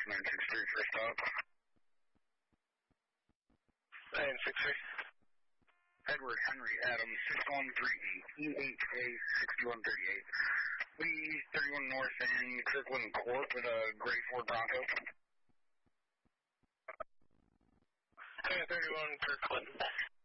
963 for a stop. 963. Edward Henry Adams, 6138, EHA 6138. Please 31 North in Kirkland Court with a gray Ford Bronco. 31 Kirkland.